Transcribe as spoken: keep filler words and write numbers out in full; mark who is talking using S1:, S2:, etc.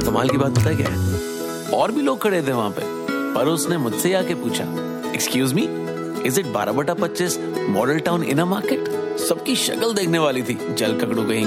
S1: और कमाल की बात पता है क्या है, और भी लोग खड़े थे वहां पे, पर उसने मुझसे आके पूछा, एक्सक्यूज मी, इज इट बारह बटा पच्चीस model town in a market? सबकी शक्ल देखने वाली थी, जल ककड़ू कहीं